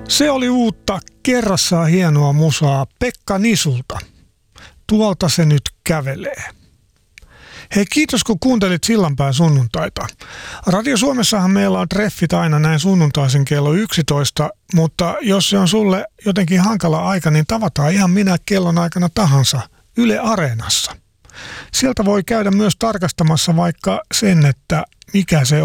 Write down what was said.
Se oli uutta kerrassaan hienoa musaa Pekka Nisulta. Tuolta se nyt kävelee. Hei, kiitos kun kuuntelit Sillanpään sunnuntaita. Radio Suomessahan meillä on treffit aina näin sunnuntaisin kello 11, mutta jos se on sulle jotenkin hankala aika, niin tavataan ihan minä kellon aikana tahansa Yle Areenassa. Sieltä voi käydä myös tarkastamassa vaikka sen, että mikä se